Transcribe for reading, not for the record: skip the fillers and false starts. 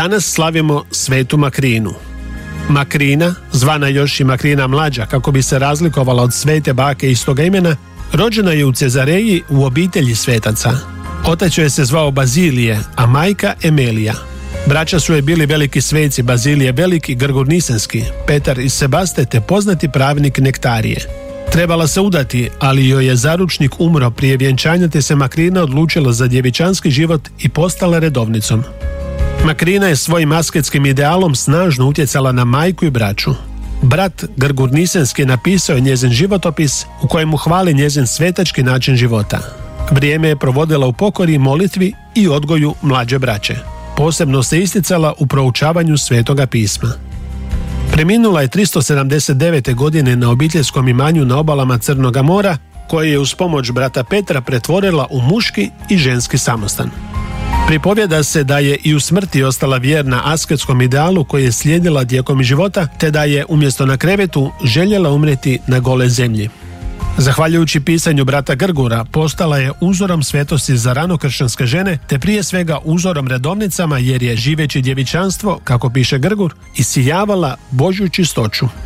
Danas slavimo svetu Makrinu. Makrina, zvana još i Makrina mlađa kako bi se razlikovala od svete bake istoga imena, rođena je u Cezareji u obitelji svetaca. Otac joj se zvao Bazilije, a majka Emelija. Braća su je bili veliki sveci Bazilije Veliki, Grgur Nisenski, Petar iz Sebaste te poznati pravnik Nektarije. Trebala se udati, ali joj je zaručnik umro prije vjenčanja te se Makrina odlučila za djevičanski život i postala redovnicom. Makrina je svojim asketskim idealom snažno utjecala na majku i braću. Brat Grgur Nisenski napisao je njezin životopis u kojemu hvali njezin svetački način života. Vrijeme je provodila u pokori, molitvi i odgoju mlađe braće. Posebno se isticala u proučavanju svetoga pisma. Preminula je 379. godine na obiteljskom imanju na obalama Crnoga mora, koje je uz pomoć brata Petra pretvorila u muški i ženski samostan. Pripovjeda se da je i u smrti ostala vjerna asketskom idealu koji je slijedila tijekom života, te da je umjesto na krevetu željela umrijeti na gole zemlji. Zahvaljujući pisanju brata Grgura, postala je uzorom svetosti za ranokršćanske žene, te prije svega uzorom redovnicama jer je živeći djevičanstvo, kako piše Grgur, isijavala Božju čistoću.